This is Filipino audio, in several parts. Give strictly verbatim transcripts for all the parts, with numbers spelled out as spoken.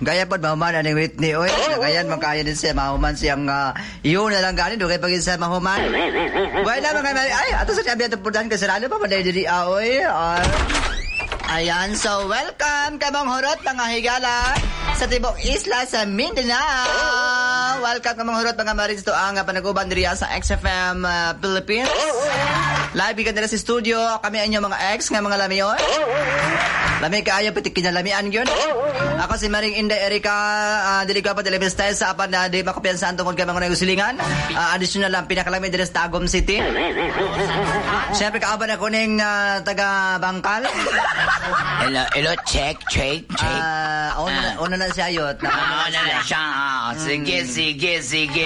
Gaya po, mahuman ni Whitney. Oy, nagayan, magkaya din siya. Mahuman siyang uh, yun na lang ganin. Doon kayo pag isa mahuman. Buhay na mga mari. Ay, ato sa tiyabi ito po dahil kasaralo pa. Panday diri aoy. Ayan, so welcome kay mga hurot mga higala sa tibok isla sa Mindanao. Welcome kay mga hurot mga marins to ang panaguban diri sa X F M uh, Philippines. Live ikan nila sa studio. Kami ang inyong mga ex nga mga lamiyon. Lami kaayo pati kinalamian yun. Ako si Maring Inday Erika, uh, dili ko pa dili style sa apan na di makapiyansahan tungkol kay mga nagusilingan. Uh, additional lang pinakalami diri sa Tagum City. Siyempre kaaban ako ning uh, taga Bangkal. Hello, hello, check, check, check. Ah, uh, una, uh. una na siya yun. Ah, una na siya. Ah, sige, mm. sige, sige.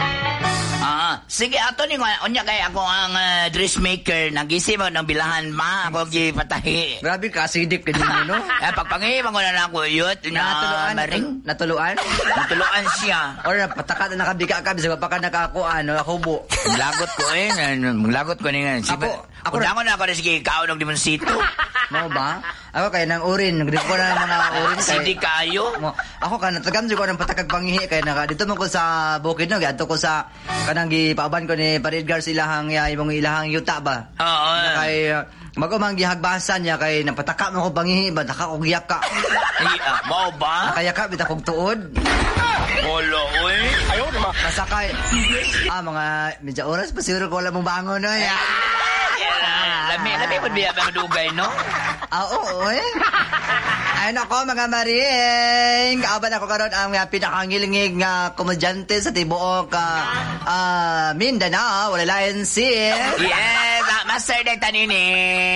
Ah, sige, ato ni onya kay ako ang uh, dressmaker. Nagisi mo ng bilahan ma ako gipatahi. Grabe ka sidik ka din no. Eh pagpangi mo na ako yut natuluan maring natuluan. Natuluan siya. Or pataka na nakabiga ka bisag pa ka nakakuan no hubo. Lagot ko eh, lagot ko ni nga. Ako ako na ako na ako sige kaon ng dimensito. Mo ba? Ako kay nang urin, nagdi ko na mga urin kay Sidi kayo. Mo, ako kan tagam ko ng patakag pangihi kay naka dito man ko sa bukid no, gadto ko sa kanang gipaaban ko ni Paridgar silahang ya imong ilahang yuta ba. Oo. Kay uh, bago mang gihagbasan niya kay napataka mo ko pangihi ba naka og yaka. Ay, uh, mo ba? Kaya ka bita kog tuod. Olo, oy. Ayo di ba? Kasakay. Ah, mga medya oras pa siguro ko wala mong bangon no. Ya. Lami, lami po biya madugay, no? Ah, oo, eh. Ay, nako, mga maring. Kaaban ako karon ang uh, pinakangilingig nga uh, komedyante sa tibuok uh, uh, Mindanao. Wala lain si... Yes, uh, Master Dek Tanini.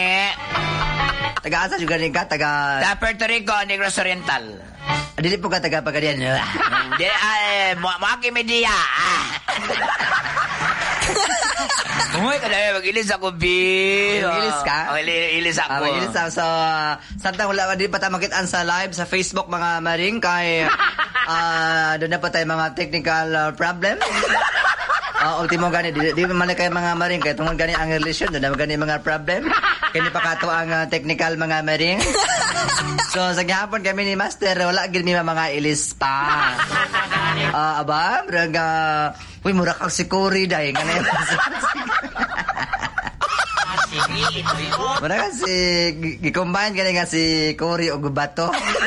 Taga-asa juga rin ka? Taga... Sa Puerto Rico, Negros Oriental. Dili po ka taga-pagadian. Hindi, ay, Mwaki Media. Uy, kadaya mag-ilis ako, B. Mag-ilis ka? Oh, mag-ilis ako. Uh, mag-ilis ako. So, uh, santang wala din pa tayo makitaan sa live sa Facebook, mga maring, kay uh, doon na pa tayo mga technical uh, problem. Uh, ultimo gani, di, di mali kayo mga maring, kaya tungkol gani ang relasyon, doon na gani mga problem. Kaya di pa kato ang uh, technical mga maring. So, sa gihapon kami ni Master, wala gini mga ilis pa. Uh, aba, murag, uh, uy, mura kang si Cory, dahil nga na yun. Mura ka si, gicombine ka na nga si Cory o Gubato.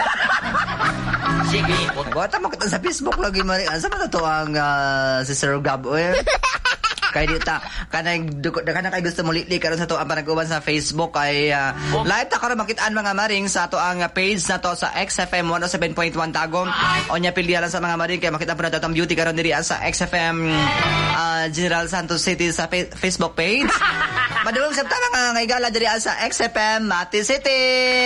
Sige. Bata mo kita sa Facebook lagi, Marie. Asa ba ito ang uh, si Sir Gab? Uy, kaya dita, kanang kanang kay gusto mo litli karon sa to ang panag-uban sa Facebook kay uh, live ta karon makitaan mga maring sa to ang page na to sa X F M one oh seven point one Tagum. Onya pilya sa mga maring kay makita po na to ang beauty karon diri sa X F M uh, General Santos City sa fa- Facebook page. Madulong sa mga ngaygala diri sa X F M Mati City.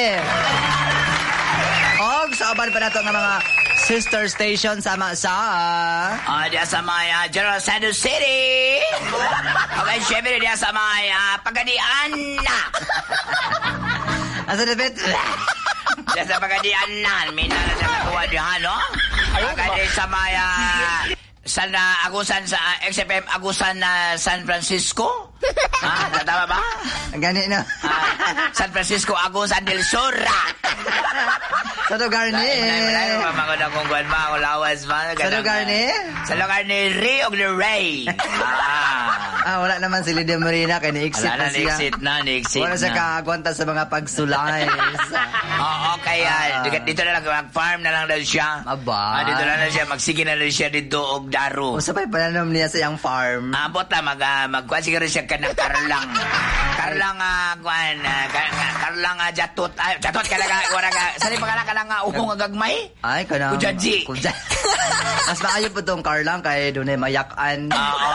Og sa aban pa nato nga mga sister station sama sa ah uh, dia sa Maya General Santos City. Okay, syempre dia sa Maya Pagadian na. Asa dapat? Dia sa Pagadian na. Mina na sa katuwa diha, no? Pagadi sa Maya sana agusan sa X F M agusan na San Francisco. Ha, tama ba? Gani na. Ah, San Francisco agusan del Sur. Sa lugar ni mga mga kung guan ba ako lawas ba sa lugar ni sa lugar ni Rio de Rey. Ah, ah wala naman si Lydia Marina kay ni-exit na siya. Exit na, ni-exit wala siya kaagwanta sa mga pagsulay. Oo, kaya uh, dito na lang mag-farm na lang daw siya. Aba. Ah, dito na lang siya magsige na lang siya dito og daro. O sabay pananom niya sa iyang farm. Ah, bota mag uh, magkuan siguro siya kanang karlang. Karlang uh, kuan uh, karlang uh, jatot. Ay, jatot kalaga wala ka. Sali pa kala nga upo nga gagmay. Ay, kanang... Kujaji. Kujaji. Mas maayo po itong Carlang kaya doon ay mayakan. Oo.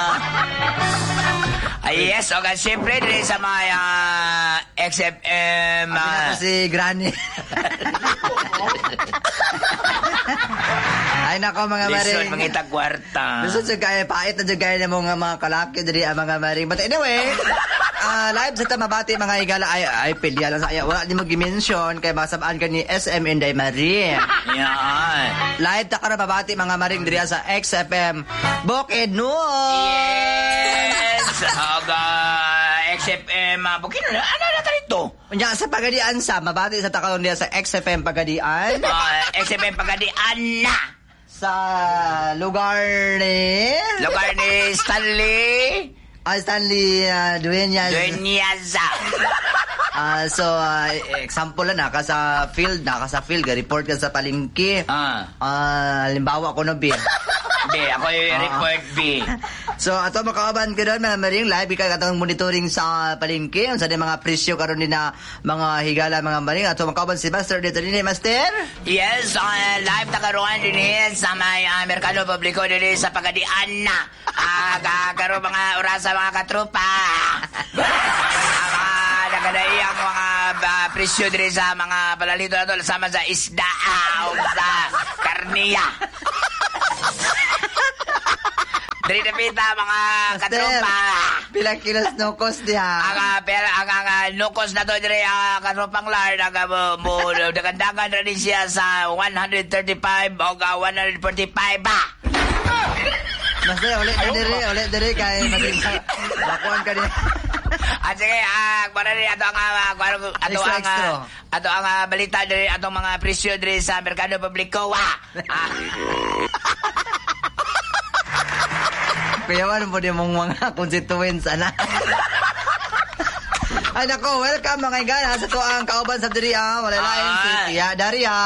Ay, yes. Okay, siyempre din sa mga uh, X F M. Uh... Ako si Granny. Ay, nako mga maring. Lison, mangita kwarta. Lison, sa kaya, pait na dyan kaya na mga mga kalaki dali ang mga maring. But anyway, uh, live sa tamabati mga higala ay, ay pilya lang sa kaya. Wala din mag-mention kaya masabaan ka ni S M Inday Marie. Yan. Live ta ka na mabati mga maring diri sa X F M Bukid Noon. Yes. Aga, X F M uh, Bukid Noon. Ano na ito? Unya sa Pagadian sa mabati sa takalon niya sa X F M Pagadian. Oh, X F M Pagadian na. Sa lugar ni... Lugar ni Stanley. Ah, Stanley uh, Dueñas. Dueñas. Ah, so, uh, example lang, naka sa field, naka sa field, report ka sa palengke. Ah. Ah, halimbawa ko na, B. B, ako yung report B. So, ato makaaban ka doon, mga maring, live ka katong monitoring sa palengke, sa mga presyo karon din na mga higala, mga maring. Ato makaaban si Master dito din, Master? Yes, uh, live na karoon din eh, sa may uh, Merkado Publiko din eh, sa Pagadian na. Ah, kakaroon mga oras sa mga katropa. Nagadai ang mga uh, presyo din sa mga palalito na to, sama sa isda o sa karniya. Dari na pita mga katropa. Pilang kilos nukos diha. Ang uh, pera ang uh, nukos na to dire ang uh, katropang lard ang uh, mo dagandagan ra din siya sa one thirty-five o uh, one forty-five ba. Master, ulit na dire, ulit dire kay maging bakuan ka din. At sige, ah, para rin ato ang uh, ato extra, ang uh, ato ang uh, balita dire atong mga presyo dire sa Merkado Publiko. Ah. Kaya ano po din mong mga constituents, ana? Ay, nako, welcome mga igana sa to ang kauban sa diri, ah. Wala lain si Tia Daria.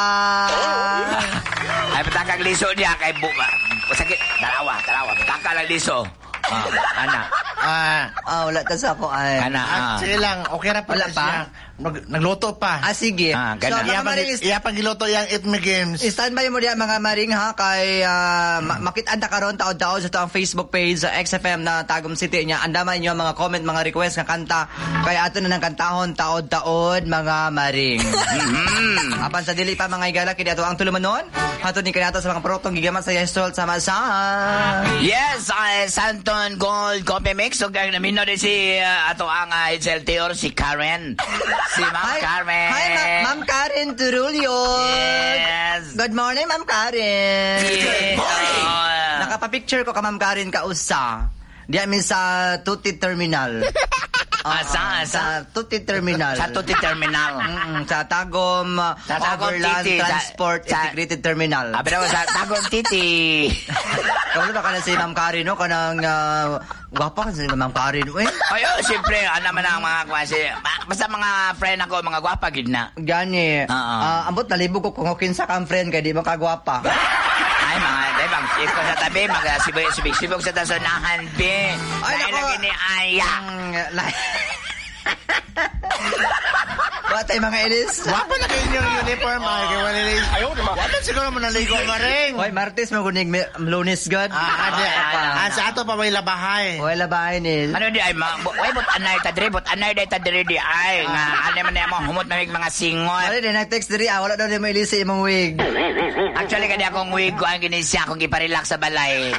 Ay, patakag liso niya kay Buka. O sakit, dalawa, dalawa. Patakag lang liso. Ah, ana. Ah, Ah, wala ta sa ako, ay. Ana, ah, ah. sige lang, okay na pa Wala na pa? siya. Nag- nagluto pa. Ah, sige. Ah, So, ganun. mga Iya pang, maring, iya pang giluto yung Eat Me Games. standby mo diyan mga maring, ha, kay uh, ma- makita ta karon taod-taod sa to ang Facebook page sa X F M na Tagum City niya. Andaman niyo mga comment, mga request nga kanta. Kaya ato na nang kantahon taod-taod mga maring. Mhm. Apan sa dili pa mga igala kini ato ang tulumanon. Hatod ni kanata sa mga produktong gigaman sa Yestrol sama sa Yes, uh, Santon Gold Coffee Mix. So, kaya namin din si uh, ato ang uh, H L T or si Karen. Si Ma'am Hi, Carmen. Hi, Ma- Ma'am Karen Turulio. Yes. Good morning, Ma'am Karen. Yes. Oh, Nakapa-picture ko ka, Ma'am Karen, kausa. Di amin sa Tuti Terminal. Ah, sa- sa Tuti Terminal. sa Tuti Terminal. Mm-mm, sa Tagum uh, Sa Tagum Overland Titi, sa- Transport sa- Integrated Terminal. Abi daw sa Tagum Titi. Kamusta ba ka na si Ma'am Karen, no? Kanang uh, gwapa ka si Ma'am Karen, eh? Ayo, siyempre, ano naman ang mga klase. Ma- Basta mga friend ako, mga gwapa, gid na. Gani. Oo. Ah, ambot nalibog ko kung kinsa kang friend kay di mo kagwapa. Ay, mga, di bang, ikaw sa tabi, mag-sibig-sibig sa tasunahan, be. Ay, Dahil nako. lagi ni Aya. Ang la- Batay mga ilis. Wapa na kayo yung uniform, ay, kaya wala nila. Ayaw, di ba? Wapa siguro mo naligo maring. Hoy, Martes mo kunig mi- lunes god. Ah, adi, ah, sa ato pa may labahay. Wala ba ni? Ano di ay, ma, bu- way, but anay ta diri, but anay day ta diri di ay, nga, ano man na mo, humot na mga singot. Wala din nag-text diri, ah, wala daw ni mo ilisi imong wig. Actually, kani akong wig ko, ang ginisya, akong giparelax sa balay.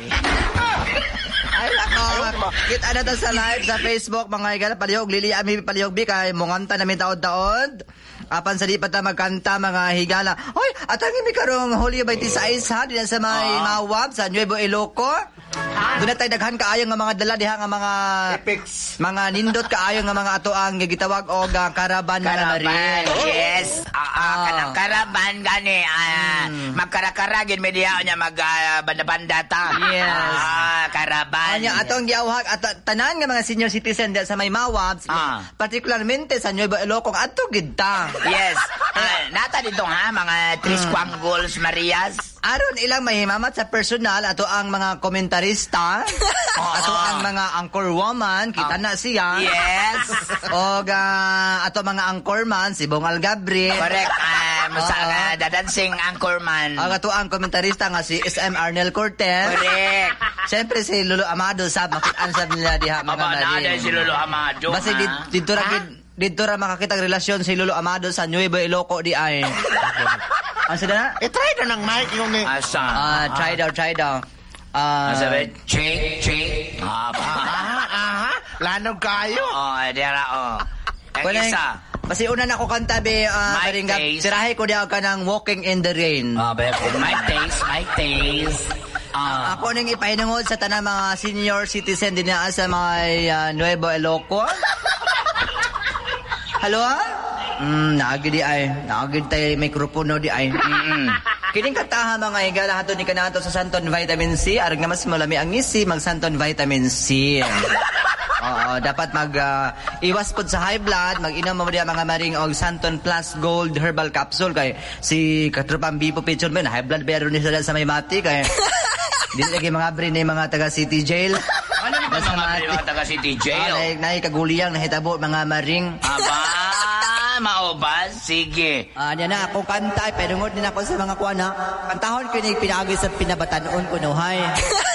Ay, nako. Kita na ta sa live sa Facebook, mga igala, palihog, lili, ami, palihog, bi, kay munganta namin taod-taod. Apan sa di pa ta magkanta, mga higala. Hoy, atangin mi karong Hulyo twenty-six, ha, diyan sa may Mawab, sa Nuevo Iloco. Doon na tayo daghan kaayo nga mga dala diha nga mga Epics. mga nindot kaayo nga mga ato ang gitawag og uh, karaban na Karaban, marin. yes. Ah, ah, Ah. kanang karaban, gani, ah, magkarakaragin, media niya, mag, ah, banda-banda ta. Yes. Ah, karaban. Anya atong giawhag at tanan nga mga senior citizen diha sa may Mawab, Ah. particularmente sa Nuevo Iloco, ato gid ta. Yes. Ah, nata dito ha, mga Tris Quanggols Marias. Aron ilang mahimamat sa personal ato ang mga komentarista, Oo. ato ang mga anchor woman, kita na siya. Yes. Og ah, ato mga anchorman si Bong Algabri. Correct. Um, sa Oo. uh, dadancing anchorman. Ang ato ang komentarista nga si S M Arnel Cortez. Correct. Siyempre si Lolo Amado sa makitaan sa nila diha mga Aba, na marin. si Lolo Amado. Basta ha? did- dito ra Ha? gid dito ra makakita ang relasyon si Lolo Amado sa Nuevo Iloco di ay. Ang sada na? Eh, try na ng mic yung ni... Asa? Ah, try daw, try daw. Ah, Sabi, ching, ching. Ah, ba? Aha, aha. Lanog kayo. Oh, dira, oh. Ang Wala isa. Kasi una na ko kanta be uh, My karingga, taste. tirahe ko diya ka ng Walking in the Rain. Ah, ba, my taste, my taste. Ah, Ako nang ipahinungod sa tanang mga senior citizen din na sa mga uh, Nuevo Iloco. Hello? Hmm, naagi di ay. Naagi tayo mikropono di ay. Mm-mm. Kining kataha mga igala hato ni kanato sa Santon Vitamin C. Arag nga mas malami ang ngisi mag Santon Vitamin C. Oo, dapat mag uh, iwas pod sa high blood, mag-inom mo diya mga maring og Santon Plus Gold Herbal Capsule kay si katropang Bipo Picture man high blood pero ni sila sa may mati kay dili lagi mga brin ni mga taga City Jail. Ano naman Basta mga mati. mga taga City Jail? Ah, na kaguliyang nahitabo mga maring. Aba, maubas? Sige. Ah, uh, na ako kanta, pero ngod din ako sa mga kuana. Kantahon ko ni pinagi sa pinabatanon ko no hay.